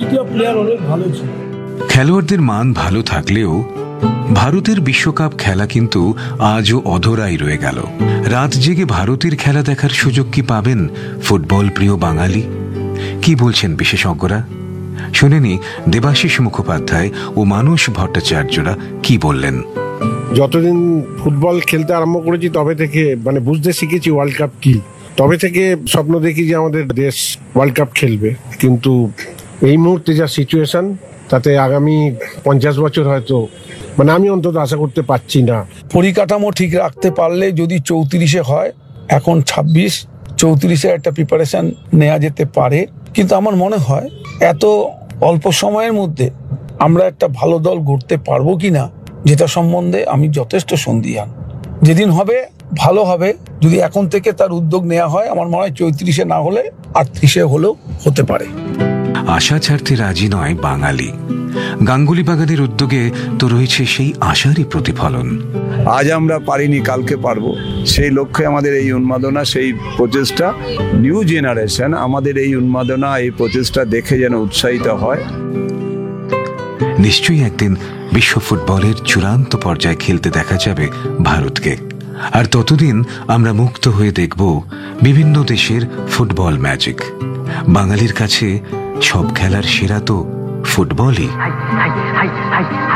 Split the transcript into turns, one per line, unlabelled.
প্রতিটা প্লেয়ার অনেক ভালো ছিল।
খেলোয়াড়দের মান ভালো থাকলেও ভারতের বিশ্বকাপ খেলা কিন্তু আজও অধরাই রয়ে গেল। রাত জেগে ভারতের খেলা দেখার সুযোগ কি পাবেন ফুটবল প্রিয় বাঙালি? কি বলছেন বিশেষজ্ঞরা? শুনেনি দেবাশিস মুখোপাধ্যায় ও মানস ভট্টাচার্যরা কি বললেন।
যতদিন ফুটবল খেলতে আরম্ভ করেছি তবে থেকে বুঝতে শিখেছি ওয়ার্ল্ড কাপ কি। তবে থেকে স্বপ্ন দেখি যে আমাদের দেশ ওয়ার্ল্ড কাপ খেলবে, কিন্তু এই মুহূর্তে যা সিচুয়েশন তাতে আগামী 50 বছর হয়তো আমি অন্তত আশা করতে পারছি না।
পরিকাঠামো ঠিক রাখতে পারলে যদি 34-এ হয়, এখন 26, 34-এর একটা প্রিপারেশন নেওয়া যেতে পারে। কিন্তু আমার মনে হয় এত অল্প সময়ের মধ্যে আমরা একটা ভালো দল গড়তে পারবো কিনা, যেটা সম্বন্ধে আমি যথেষ্ট সন্দিহান। যেদিন হবে ভালো হবে, যদি এখন থেকে তার উদ্যোগ নেওয়া হয়। আমার মনে হয় 34-এ না হলে 38-এ হলেও হতে পারে।
আশা ছাড়তে রাজি নয় বাঙালি। গাঙ্গুলি বাগানের উদ্যোগে তো রয়েছে সেই আশারই প্রতিফলন।
আজ আমরা পারিনি, কালকে পারবো, সেই লক্ষ্যে আমাদের এই উন্মাদনা, সেই প্রচেষ্টা। নিউ জেনারেশন আমাদের এই উন্মাদনা, এই প্রচেষ্টা দেখে যেন উৎসাহিত হয়।
নিশ্চয়ই একদিন বিশ্ব ফুটবলের চূড়ান্ত পর্যায়ে খেলতে দেখা যাবে ভারতকে। আর ততদিন আমরা মুক্ত হয়ে দেখব বিভিন্ন দেশের ফুটবল ম্যাজিক। বাঙালির কাছে সব খেলার সেরা তো ফুটবলই।